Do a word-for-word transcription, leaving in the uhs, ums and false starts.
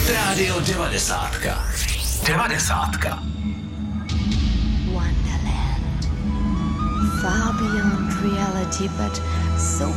Hit Radio devadesátka. Devadesátka. Wonderland. Far beyond reality, but so